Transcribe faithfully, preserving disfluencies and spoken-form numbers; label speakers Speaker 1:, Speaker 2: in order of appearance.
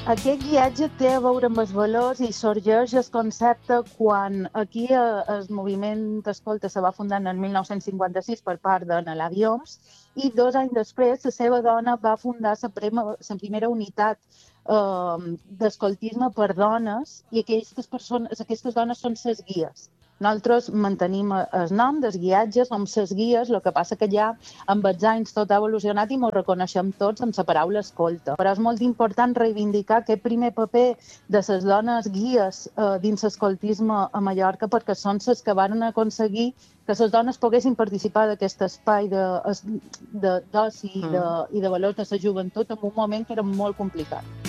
Speaker 1: Aquest guiatge té a veure amb els valors i sorgeix el concepte quan aquí el moviment d'escolta se va fundar en el mil nou-cents cinquanta-sis per part de Nalabioms i dos anys després la seva dona va fundar la primera unitat eh, d'escoltisme per dones i aquestes, persones, aquestes dones són les guies. Nosaltres mantenim el nom dels guiatges, som les guies, el que passa que ja amb els anys tot ha evolucionat i ens reconeixem tots amb la paraula escolta. Però és molt important reivindicar aquest primer paper de les dones guies eh, dins l'escoltisme a Mallorca perquè són les que van aconseguir que les dones poguessin participar d'aquest espai d'oci de, de, i, de, i de valors de la joventut en un moment que era molt complicat.